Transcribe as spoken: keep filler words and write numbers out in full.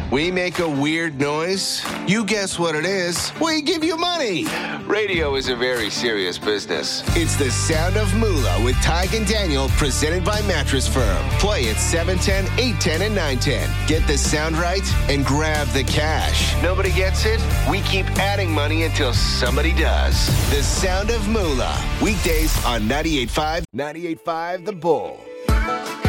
We make a weird noise. You guess what it is. We give you money. Radio is a very serious business. It's the Sound of Moolah with Tyke and Daniel, presented by Mattress Firm. Play at seven ten, eight ten, and nine ten. Get the sound right and grab the cash. Nobody gets it? We keep adding money until somebody does. The Sound of Moolah. Weekdays on ninety-eight point five, ninety-eight point five The Bull.